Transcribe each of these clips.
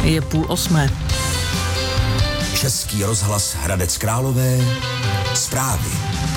Je 7:30. Český rozhlas Hradec Králové. Zprávy.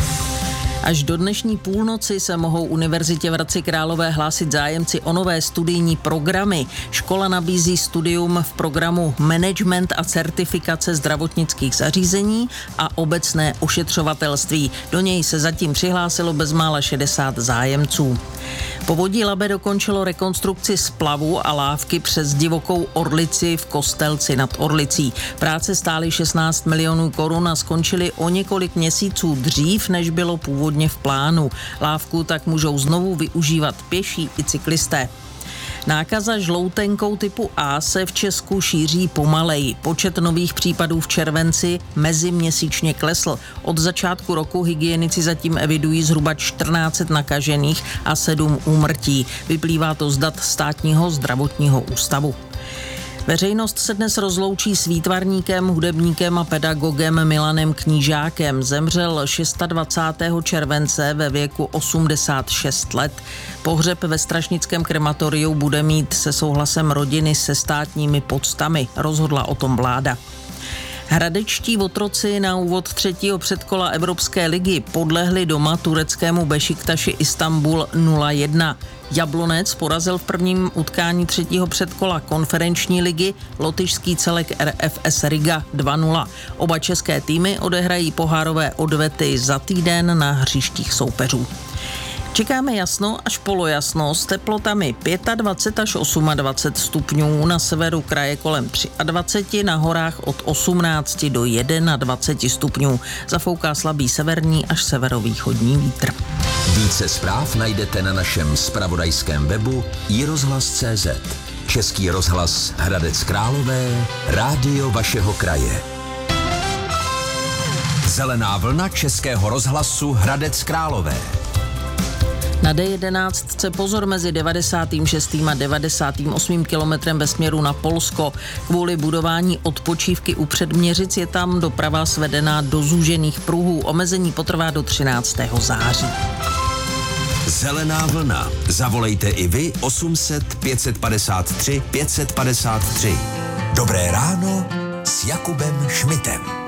Až do dnešní půlnoci se mohou Univerzitě v Hradci Králové hlásit zájemci o nové studijní programy. Škola nabízí studium v programu Management a certifikace zdravotnických zařízení a obecné ošetřovatelství. Do něj se zatím přihlásilo bezmála 60 zájemců. Povodí Labe dokončilo rekonstrukci splavu a lávky přes divokou Orlici v Kostelci nad Orlicí. Práce stály 16 milionů korun a skončily o několik měsíců dřív, než bylo původně v plánu. Lávku tak můžou znovu využívat pěší i cyklisté. Nákaza žloutenkou typu A se v Česku šíří pomaleji. Počet nových případů v červenci meziměsíčně klesl. Od začátku roku hygienici zatím evidují zhruba 1400 nakažených a 7 úmrtí. Vyplývá to z dat Státního zdravotního ústavu. Veřejnost se dnes rozloučí s výtvarníkem, hudebníkem a pedagogem Milanem Knížákem. Zemřel 26. července ve věku 86 let. Pohřeb ve strašnickém krematoriu bude mít se souhlasem rodiny se státními poctami, rozhodla o tom vláda. Hradečtí otroci na úvod 3. předkola Evropské ligy podlehli doma tureckému Bešiktaši Istanbul 0-1. Jablonec porazil v prvním utkání 3. předkola konferenční ligy lotyšský celek RFS Riga 2-0. Oba české týmy odehrají pohárové odvety za týden na hřištích soupeřů. Čekáme jasno až polojasno s teplotami 25 až 28 stupňů, na severu kraje kolem 23, na horách od 18 do 21 stupňů. Zafouká slabý severní až severovýchodní vítr. Více zpráv najdete na našem zpravodajském webu iRozhlas.cz. Český rozhlas Hradec Králové, rádio vašeho kraje. Zelená vlna Českého rozhlasu Hradec Králové. Na D11 pozor mezi 96. a 98. kilometrem ve směru na Polsko. Kvůli budování odpočívky u Předměřic je tam doprava svedená do zúžených pruhů. Omezení potrvá do 13. září. Zelená vlna. Zavolejte i vy 800 553 553. Dobré ráno s Jakubem Šmitem.